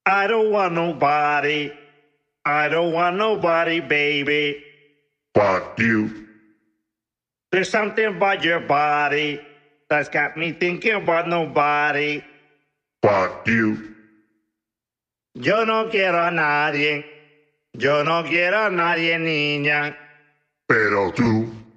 I don't want nobody. I don't want nobody, baby. Fuck you. There's something about your body that's got me thinking about nobody. Fuck you. Yo no quiero a nadie. Yo no quiero a nadie, niña. Pero tú